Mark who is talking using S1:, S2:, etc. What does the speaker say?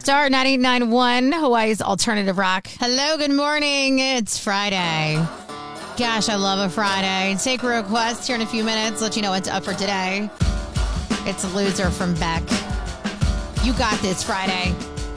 S1: Star 98.9.1, Hawaii's Alternative Rock. Hello, good morning. It's Friday. Gosh, I love a Friday. Take requests here in a few minutes. Let you know what's up for today. It's a loser from Beck. You got this, Friday.